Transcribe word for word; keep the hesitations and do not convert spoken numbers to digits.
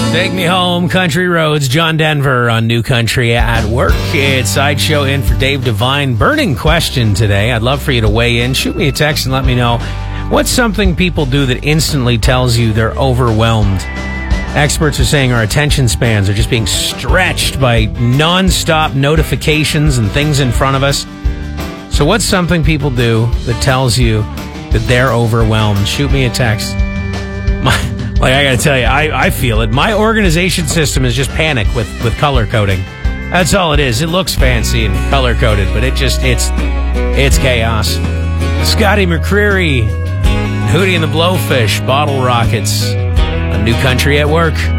Take me home, country roads. John Denver on New Country at Work. It's Sideshow in for Dave Devine. Burning question today. I'd love for you to weigh in. Shoot me a text and let me know what's something people do that instantly tells you they're overwhelmed. Experts are saying our attention spans are just being stretched by nonstop notifications and things in front of us. So what's something people do that tells you that they're overwhelmed? Shoot me a text. My, like, I gotta tell you, I, I feel it. My organization system is just panic with, with color coding. That's all it is. It looks fancy and color coded, but it just, it's, it's chaos. Scotty McCreery, Hootie and the Blowfish, Bottle Rockets, a New Country at Work.